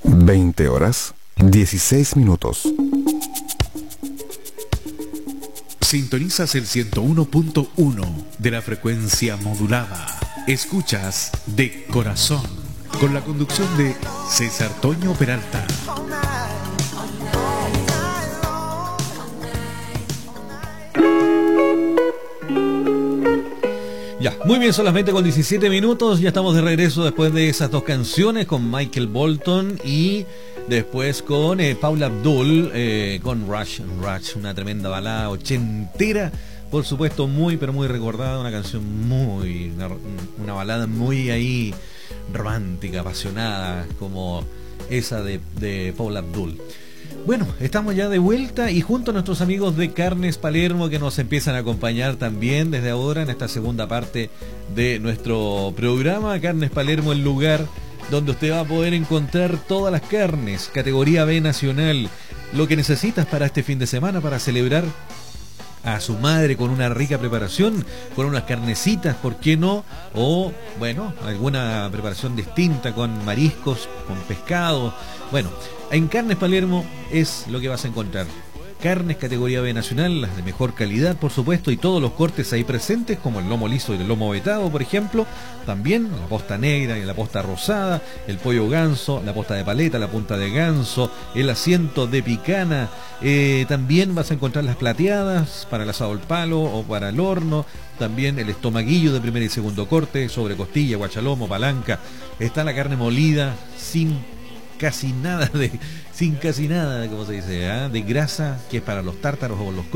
20:16. Sintonizas el 101.1 de la frecuencia modulada. Escuchas De Corazón, con la conducción de César Toño Peralta. Ya, muy bien, son las 20:17. Ya estamos de regreso después de esas dos canciones con Michael Bolton y después con Paula Abdul con Rush, una tremenda balada ochentera, por supuesto, muy pero muy recordada, una canción una balada muy ahí romántica, apasionada, como esa de Paula Abdul. Bueno, estamos ya de vuelta y junto a nuestros amigos de Carnes Palermo, que nos empiezan a acompañar también desde ahora en esta segunda parte de nuestro programa. Carnes Palermo, el lugar donde usted va a poder encontrar todas las carnes, categoría B nacional, lo que necesitas para este fin de semana para celebrar a su madre con una rica preparación, con unas carnecitas, ¿por qué no? O, bueno, alguna preparación distinta con mariscos, con pescado. Bueno, en Carnes Palermo es lo que vas a encontrar. Carnes categoría B nacional, las de mejor calidad, por supuesto, y todos los cortes ahí presentes, como el lomo liso y el lomo vetado, por ejemplo. También la posta negra y la posta rosada, el pollo ganso, la posta de paleta, la punta de ganso, el asiento de picana. También vas a encontrar las plateadas para el asado al palo o para el horno. También el estomaguillo de primer y segundo corte, sobre costilla, guachalomo, palanca. Está la carne molida sin casi nada, como se dice, de grasa, que es para los tártaros o los